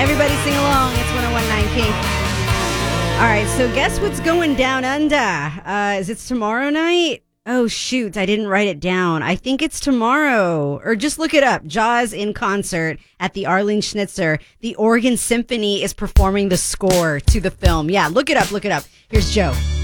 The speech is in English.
Everybody sing along. It's 101.9 Kink. All right, so guess what's going down under? Is it tomorrow night? Oh, shoot, I didn't write it down. I think it's tomorrow. Or just look it up. Jaws in concert at the Arlene Schnitzer. The Oregon Symphony is performing the score to the film. Yeah, look it up. Here's Joe.